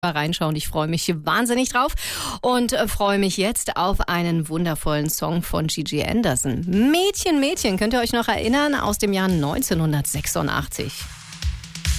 Mal reinschauen. Ich freue mich wahnsinnig drauf und freue mich jetzt auf einen wundervollen Song von Gigi Anderson. Mädchen, Mädchen, könnt ihr euch noch erinnern? Aus dem Jahr 1986.